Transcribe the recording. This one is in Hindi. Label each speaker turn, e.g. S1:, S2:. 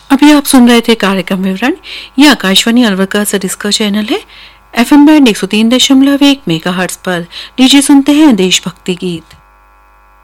S1: अभी आप सुन रहे थे कार्यक्रम विवरण। ये आकाशवाणी अलवर का सरिस्का चैनल है। एफएम बैंड 103.1 मेगाहर्ट्ज पर लीजिए सुनते हैं देशभक्ति गीत।